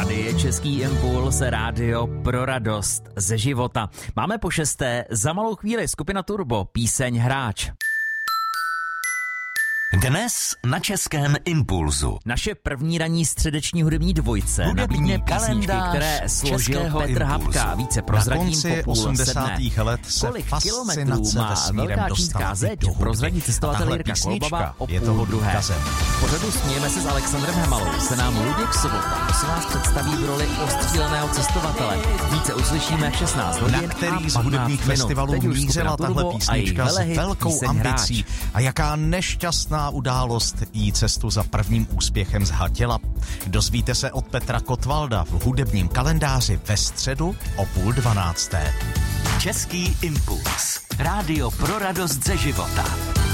Tady je Český impuls, rádio pro radost ze života. Máme po 6. za malou chvíli skupina Turbo, píseň Hráč. Dnes na Českém impulzu. Naše první ranní středeční hudební dvojce nabídne písničky, které složil Petr Hapka. Více prozradím po 80. let se kolik fascinace kilometrů má vesmírem velká čínská dostala zeď, do hudby. prozradí cestovatel Tahle Jirka Kolbaba o je toho půl druhé. důkazem. V pořadu Smějeme se s Alexandrem Hamalou se nám Luděk Sobota se vás představí v roli ostříleného cestovatele. Více uslyšíme v 16 hodin Na který a z 15 hudebních minut. festivalů Teď už mířila skupina tahle Turbo a písnička její s velehit velkou píseň ambicí a jaká nešťastná událost jí cestu za prvním úspěchem zhatila. Dozvíte se od Petra Kotvalda v hudebním kalendáři ve středu o 11:30. Český impuls. Rádio pro radost ze života.